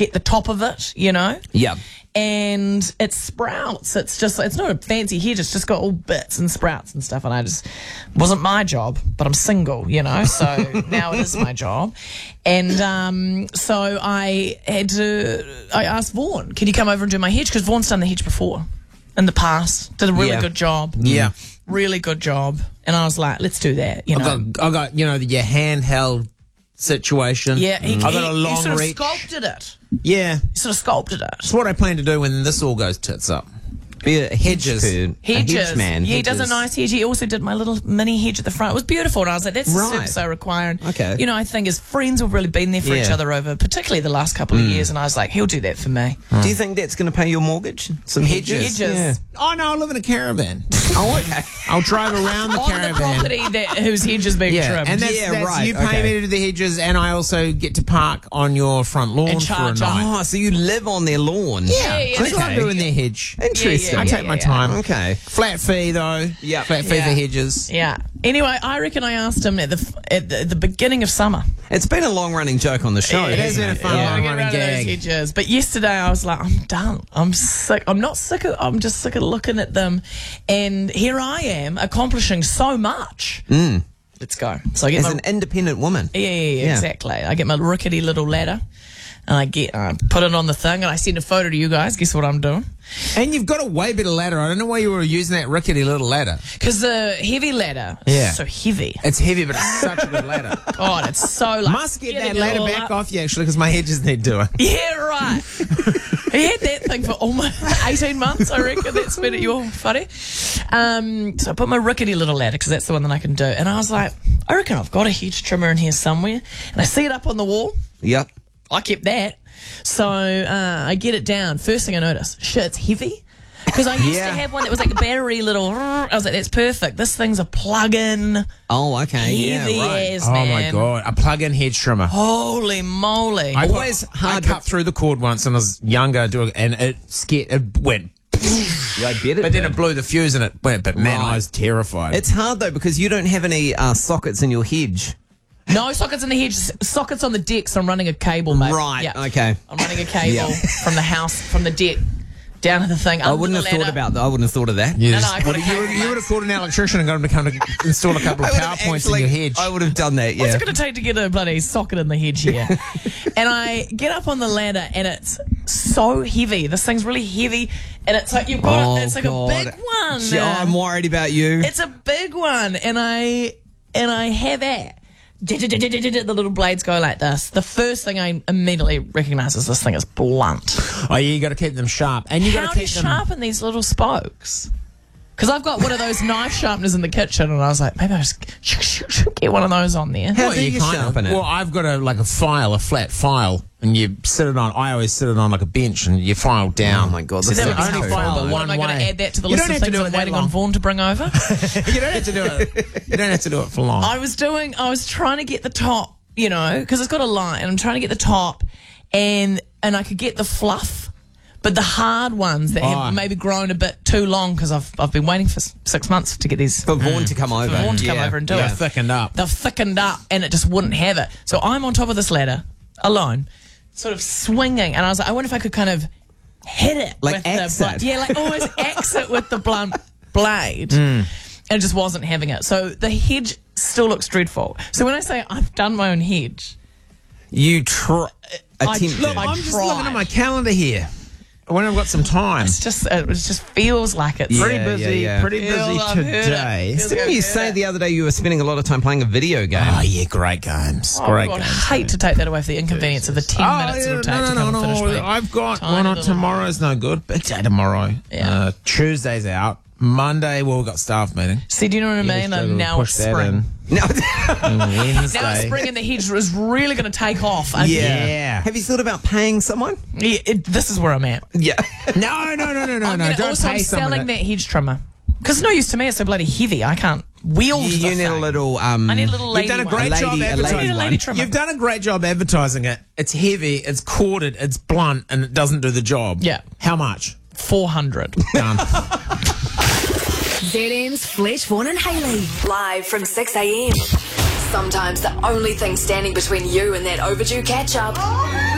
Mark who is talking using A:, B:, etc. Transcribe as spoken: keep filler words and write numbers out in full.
A: get the top of it, you know?
B: Yeah.
A: And it sprouts. It's just, it's not a fancy hedge. It's just got all bits and sprouts and stuff. And I just, wasn't my job, but I'm single, you know, so now it is my job. And um, so I had to, I asked Vaughan, can you come over and do my hedge? Because Vaughan's done the hedge before in the past, did a really
B: Yeah.
A: good job.
C: Yeah.
A: Really good job. And I was like, let's do that, you know.
C: I've got, I've got, you know, your handheld situation.
A: Yeah, he,
C: I've got
A: he,
C: a long
A: he sort
C: reach.
A: of sculpted it.
C: Yeah.
A: He sort of sculpted it.
C: It's what I plan to do when this all goes tits up.
B: Be a
C: Hedges.
B: hedge, a
A: Hedges.
B: hedge man.
A: Yeah, he
B: hedges.
A: does a nice hedge. He also did my little mini hedge at the front. It was beautiful. And I was like, that's
B: Right.
A: super so required.
B: Okay.
A: You know, I think his friends have really been there for each
B: Yeah.
A: other over, particularly the last couple of years. And I was like, he'll do that for me.
B: Do you think that's going to pay your mortgage? Some hedges?
A: Hedges.
B: Yeah.
C: Oh, no, I live in a caravan.
B: Oh, okay.
C: I'll drive around the
A: On the
C: caravan.
A: property that whose hedge is being
C: Yeah,
A: trimmed.
C: and that's,
B: Yeah,
C: that's
B: right,
C: you pay
B: okay.
C: me to do the hedges, and I also get to park on your front lawn
A: And
C: for a
A: charge
C: night.
B: Oh, so you live on their lawn?
A: Yeah, yeah,
C: Because
A: okay.
C: I'm doing their hedge.
B: Interesting.
C: I
A: Yeah,
C: take
A: yeah,
C: my
A: yeah.
C: time.
B: Okay.
C: Flat fee though.
B: Yeah.
C: Flat fee
A: Yeah.
C: for hedges.
A: Yeah. Anyway, I reckon I asked him at the at the, the beginning of summer.
B: It's been a long-running joke on the show.
C: It has
B: hasn't
C: been a
B: it?
C: fun
B: Yeah.
C: long
A: Get
C: running
A: rid of those
C: gag.
A: hedges. But yesterday I was like, I'm done. I'm sick. I'm not sick of, I'm just sick of looking at them. And here I am accomplishing so much. Mm. Let's go. So I get
B: As
A: my,
B: an independent woman.
A: yeah, yeah, yeah,
B: Yeah.
A: exactly. I get my rickety little ladder and I get, I put it on the thing and I send a photo to you guys. Guess what I'm doing?
C: And you've got a way better ladder. I don't know why you were using that rickety little ladder.
A: Because the heavy ladder
C: Yeah.
A: is so heavy.
C: It's heavy, but it's such a good ladder.
A: God, it's so like.
C: Must get
A: getting
C: that
A: it
C: ladder
A: all
C: back
A: up.
C: off you, actually, because my hedges need doing.
A: Yeah, right. He had that thing for almost eighteen months, I reckon. That's been at your funny. Um, so I put my rickety little ladder, because that's the one that I can do. And I was like, I reckon I've got a hedge trimmer in here somewhere. And I see it up on the wall.
B: Yep.
A: I kept that. So uh, I get it down. First thing I notice, shit, it's heavy. Because I used
B: Yeah.
A: to have one that was like a battery little. I was like, that's perfect. This thing's a plug-in.
B: Oh, okay.
A: Heavy
B: Yeah, right.
A: as,
C: Oh
A: man.
C: my god, a plug-in hedge trimmer.
A: Holy moly.
C: I
B: Always
C: cut,
B: hard
C: I
B: to-
C: cut through the cord once when I was younger, doing, and it scared. It went,
B: Yeah, I bet it
C: but then
B: did.
C: it blew the fuse and it went. But man,
B: Right.
C: I was terrified.
B: It's hard, though, because you don't have any uh, sockets in your hedge.
A: No sockets in the hedge, sockets on the deck, so I'm running a cable, mate.
B: Right,
A: Yeah.
B: okay.
A: I'm running a cable
B: Yeah.
A: from the house, from the deck, down to the thing.
B: I wouldn't have thought about that. I wouldn't have thought of that.
C: You,
A: No,
C: just-
A: no, I got
C: what-
A: a
C: you,
A: cable,
C: would, you
A: mate.
C: would have called an electrician and got him to come to install a couple of
B: I would
C: power
B: have
C: points in
B: actually-
C: your hedge.
B: I would have done that,
A: What's
B: yeah.
A: it going to take to get a bloody socket in the hedge here? And I get up on the ladder, and it's so heavy. This thing's really heavy, and it's like you've got
B: Oh,
A: it. It's like
B: God.
A: a big one.
B: Gee, I'm worried about you.
A: It's a big one, and I and I have it. The little blades go like this. The first thing I immediately recognise is this thing is blunt.
C: Oh, yeah, you got to keep them sharp, and you got
A: How
C: to
A: do you
C: keep them.
A: sharpen these little spokes? Because I've got one of those knife sharpeners in the kitchen, and I was like, maybe I just get one of those on there.
B: How
C: Well,
B: do you
C: kind of-
B: sharpen it?
C: Well, I've got a like a file, a flat file, and you sit it on. I always sit it on like a bench, and you file down.
B: Oh, my God,
A: See,
B: this
A: that
B: is
A: would be
C: only
A: helpful,
C: file
A: but what
C: one
A: am I going to
C: way.
A: add that to the
C: You
A: list
C: don't
A: of
C: have to
A: things
C: do
A: I'm
C: it that
A: waiting on
C: long.
A: Vaughan to bring over?
C: You don't have to do it. You don't have to do it for long.
A: I was doing, I was trying to get the top, you know, because it's got a line. I'm trying to get the top, and and I could get the fluff, but the hard ones that
C: Oh.
A: have maybe grown a bit too long, because I've I've been waiting for s- six months to get these
B: For Vaughan to come over.
A: for Vaughan to come
B: Yeah.
A: over and do
C: They're
A: it.
C: thickened up.
A: They've thickened up, and it just wouldn't have it. So I'm on top of this ladder alone, sort of swinging, and I was like, I wonder if I could kind of hit it,
B: Like
A: with
B: axe
A: the
B: it.
A: blunt, yeah, like almost axe it with the blunt blade. And it just wasn't having it. So the hedge still looks dreadful. So when I say I've done my own hedge,
B: You try.
A: I-
B: Attempt
A: look,
B: to.
A: I
C: I'm just
A: tried.
C: looking at my calendar here. When I've got some time.
A: it's just it just feels like it's
B: Yeah,
C: Pretty busy.
B: yeah, yeah.
C: Pretty
A: Feels
C: busy
A: I've heard it.
C: today.
A: Feels
B: Didn't you say the other day you were spending a lot of time playing a video game?
C: Oh yeah, great games.
A: Oh,
C: great
A: God,
C: games.
A: I hate to take that away for the inconvenience of the ten minutes it'll take
C: no,
A: to
C: no,
A: come
C: no,
A: and finish
C: no.
A: me.
C: I've got
A: Tiny
C: one on
A: little-
C: tomorrow's no good. Big day tomorrow.
A: Yeah.
C: Uh, Tuesday's out. Monday, well, we've got staff meeting.
A: See, do you know what I mean?
C: struggle
A: And
C: to
A: now
C: push
A: it's
C: that
A: spring.
C: in.
B: No.
C: Wednesday.
A: Now it's spring and the hedge is really going to take off. I-
B: Yeah.
C: Yeah.
B: Have you thought about paying someone?
A: Yeah, it, this is where I'm at.
B: Yeah.
C: No, no, no, no, no,
A: I'm
C: no.
A: gonna-
C: Don't
A: also,
C: pay
A: I'm
C: someone.
A: selling that hedge trimmer. Because it's no use to me. It's so bloody heavy. I can't wield
B: You,
A: the
B: you need
A: thing.
B: a little. Um,
A: I need a little
C: You've
A: lady
C: done a
A: one.
C: great
B: A lady-
C: job
B: a lady
C: advertising.
A: I need a lady trimmer.
C: You've done a great job advertising it. It's heavy, it's corded, it's blunt, and it doesn't do the job.
A: Yeah.
C: How much?
A: four hundred.
C: Done.
D: Z M's Fletch, Vaughan and Hayley. Live from six a.m. Sometimes the only thing standing between you and that overdue catch-up